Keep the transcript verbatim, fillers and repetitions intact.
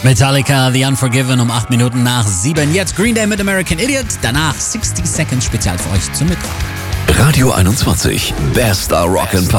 Metallica, The Unforgiven um acht Minuten nach sieben. Jetzt Green Day mit American Idiot. Danach sixty Seconds Spezial für euch zum Mittag. Radio einundzwanzig, bester Rock'n'Pop.